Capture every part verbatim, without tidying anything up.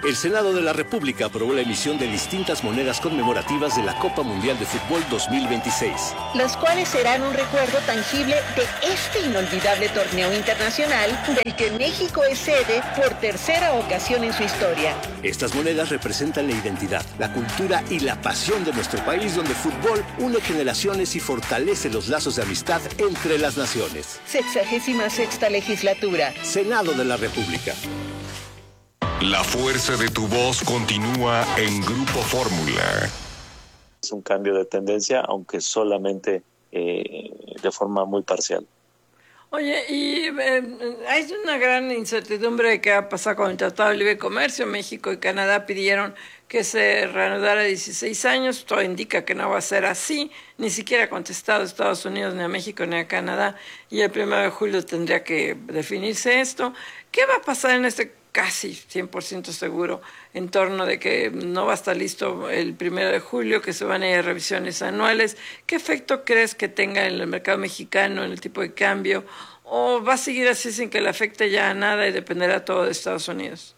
El Senado de la República aprobó la emisión de distintas monedas conmemorativas de la Copa Mundial de Fútbol dos mil veintiséis. Las cuales serán un recuerdo tangible de este inolvidable torneo internacional del que México es sede por tercera ocasión en su historia. Estas monedas representan la identidad, la cultura y la pasión de nuestro país, donde el fútbol une generaciones y fortalece los lazos de amistad entre las naciones. Sexagésima sexta legislatura. Senado de la República. La fuerza de tu voz continúa en Grupo Fórmula. Es un cambio de tendencia, aunque solamente eh, de forma muy parcial. Oye, y eh, hay una gran incertidumbre de qué va a pasar con el Tratado de Libre Comercio. México y Canadá pidieron que se reanudara a dieciséis años. Todo indica que no va a ser así. Ni siquiera ha contestado a Estados Unidos, ni a México, ni a Canadá. Y el primero de julio tendría que definirse esto. ¿Qué va a pasar en este casi cien por ciento seguro en torno de que no va a estar listo el primero de julio, que se van a ir a revisiones anuales? ¿Qué efecto crees que tenga en el mercado mexicano, en el tipo de cambio? ¿O va a seguir así sin que le afecte ya a nada y dependerá todo de Estados Unidos?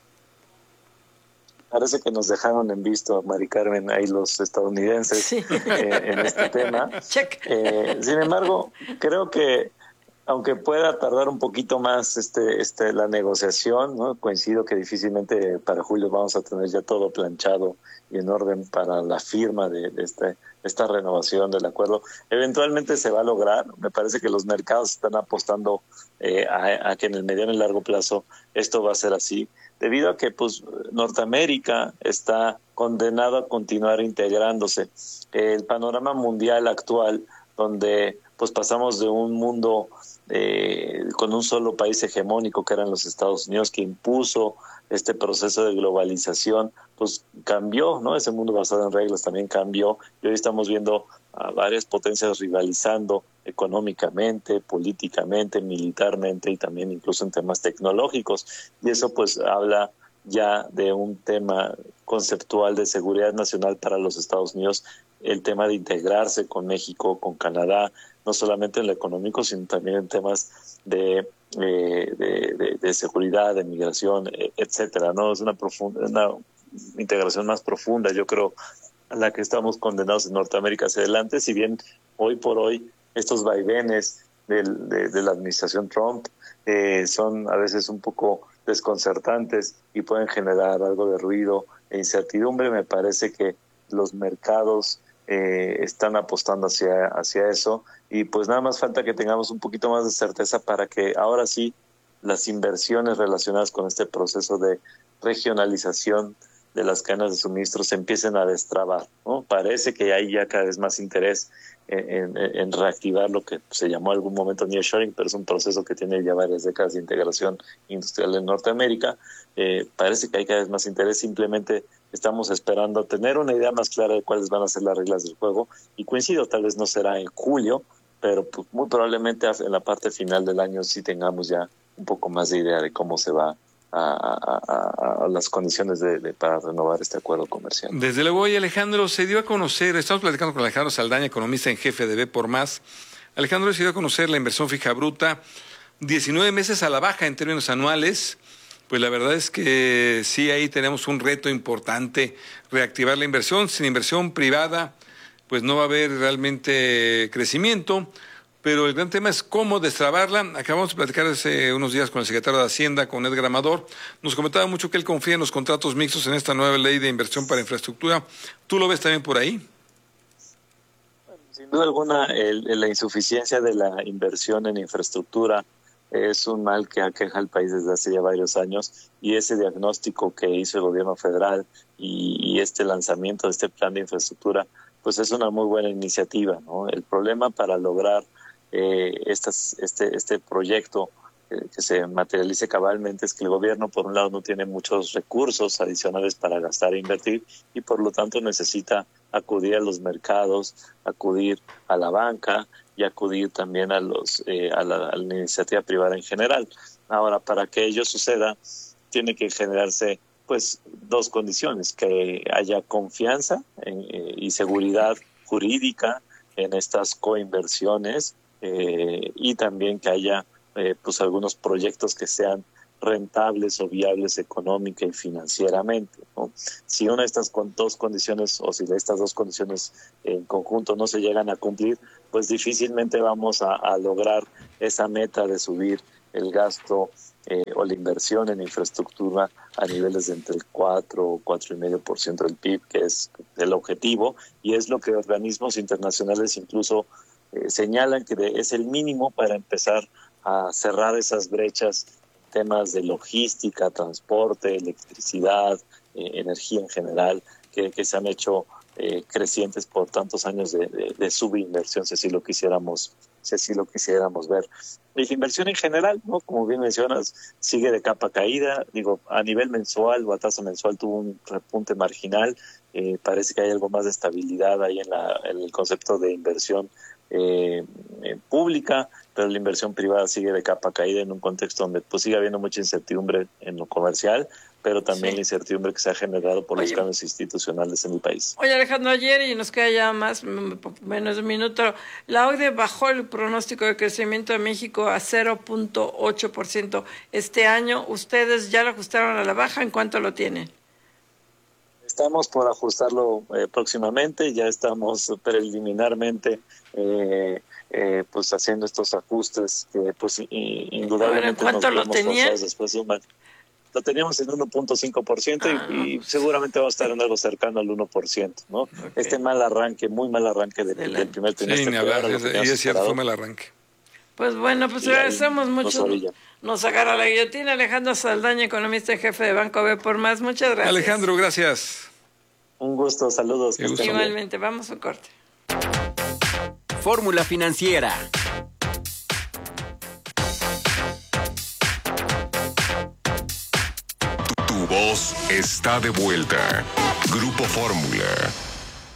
Parece que nos dejaron en visto, Mari Carmen, ahí los estadounidenses, sí. eh, en este tema. Check. Eh, sin embargo, creo que aunque pueda tardar un poquito más este, este, la negociación, ¿no? Coincido que difícilmente para julio vamos a tener ya todo planchado y en orden para la firma de, de este, esta renovación del acuerdo. Eventualmente se va a lograr. Me parece que los mercados están apostando eh, a, a que en el mediano y largo plazo esto va a ser así, debido a que pues Norteamérica está condenado a continuar integrándose. El panorama mundial actual, donde pues pasamos de un mundo eh, con un solo país hegemónico que eran los Estados Unidos, que impuso este proceso de globalización, pues cambió, ¿no? Ese mundo basado en reglas también cambió, y hoy estamos viendo a varias potencias rivalizando económicamente, políticamente, militarmente y también incluso en temas tecnológicos, y eso pues habla ya de un tema conceptual de seguridad nacional para los Estados Unidos, el tema de integrarse con México, con Canadá, no solamente en lo económico, sino también en temas de, eh, de, de, de seguridad, de migración, etcétera, ¿no? Es una, profunda, una integración más profunda, yo creo, a la que estamos condenados en Norteamérica hacia adelante, si bien hoy por hoy estos vaivenes del, de, de la administración Trump eh, son a veces un poco desconcertantes y pueden generar algo de ruido e incertidumbre. Me parece que los mercados eh, están apostando hacia, hacia eso, y pues nada más falta que tengamos un poquito más de certeza para que ahora sí las inversiones relacionadas con este proceso de regionalización de las cadenas de suministro se empiecen a destrabar, ¿no? Parece que hay ya cada vez más interés en, en, en reactivar lo que se llamó en algún momento nearshoring, pero es un proceso que tiene ya varias décadas de integración industrial en Norteamérica. Eh, parece que hay cada vez más interés, simplemente estamos esperando tener una idea más clara de cuáles van a ser las reglas del juego, y coincido, tal vez no será en julio, pero pues muy probablemente en la parte final del año sí tengamos ya un poco más de idea de cómo se va A, a, a, a las condiciones de, de, para renovar este acuerdo comercial. Desde luego, y Alejandro, se dio a conocer, estamos platicando con Alejandro Saldaña, economista en jefe de B por Más. Alejandro, se dio a conocer la inversión fija bruta, diecinueve meses a la baja en términos anuales. Pues la verdad es que sí, ahí tenemos un reto importante, reactivar la inversión. Sin inversión privada, pues no va a haber realmente crecimiento. Pero el gran tema es cómo destrabarla. Acabamos de platicar hace unos días con el secretario de Hacienda, con Edgar Amador. Nos comentaba mucho que él confía en los contratos mixtos en esta nueva ley de inversión para infraestructura. ¿Tú lo ves también por ahí? Sin duda alguna, el, la insuficiencia de la inversión en infraestructura es un mal que aqueja al país desde hace ya varios años, y ese diagnóstico que hizo el gobierno federal y, y este lanzamiento de este plan de infraestructura, pues es una muy buena iniciativa, ¿no? El problema para lograr Eh, estas, este, este proyecto eh, que se materialice cabalmente es que el gobierno, por un lado, no tiene muchos recursos adicionales para gastar e invertir, y por lo tanto necesita acudir a los mercados, acudir a la banca y acudir también a, los, eh, a, la, a la iniciativa privada en general. Ahora, para que ello suceda, tiene que generarse pues dos condiciones: que haya confianza en, eh, y seguridad jurídica en estas coinversiones, Eh, y también que haya eh, pues algunos proyectos que sean rentables o viables económica y financieramente, ¿no? Si una de estas con dos condiciones o si de estas dos condiciones en conjunto no se llegan a cumplir, pues difícilmente vamos a, a lograr esa meta de subir el gasto eh, o la inversión en infraestructura a niveles de entre el cuatro o cuatro y medio por ciento del P I B, que es el objetivo, y es lo que organismos internacionales incluso eh, señalan que de, es el mínimo para empezar a cerrar esas brechas, temas de logística, transporte, electricidad, eh, energía en general, que, que se han hecho eh, crecientes por tantos años de, de, de subinversión, si así lo quisiéramos, si así lo quisiéramos ver. Y la inversión en general, ¿no? Como bien mencionas, sigue de capa caída. Digo, a nivel mensual o a tasa mensual tuvo un repunte marginal. Eh, parece que hay algo más de estabilidad ahí en, la, en el concepto de inversión eh, eh, pública, pero la inversión privada sigue de capa caída en un contexto donde pues sigue habiendo mucha incertidumbre en lo comercial, pero también sí. La incertidumbre que se ha generado por Oye. los cambios institucionales en el país. Oye, Alejandro, ayer, y nos queda ya más, menos de un minuto, la O C D E bajó el pronóstico de crecimiento de México a cero punto ocho por ciento este año. ¿Ustedes ya lo ajustaron a la baja? ¿En cuánto lo tienen? Estamos por ajustarlo eh, próximamente, ya estamos preliminarmente eh, eh, pues haciendo estos ajustes que pues indudablemente nos vemos forzados después de un año. Lo teníamos en uno punto cinco por ciento ah, y, y seguramente vamos a estar en algo cercano al uno por ciento, ¿no? Okay. Este mal arranque, muy mal arranque de, de del primer trimestre. Sí, ni hablar, es, y es cierto, fue mal arranque. Pues bueno, pues agradecemos mucho. Nos, nos agarra la guillotina. Alejandro Saldaña, economista y jefe de Banco B por Más. Muchas gracias. Alejandro, gracias. Un gusto, saludos. Gusto. Igualmente, vamos a corte. Fórmula Financiera. Tu voz está de vuelta. Grupo Fórmula.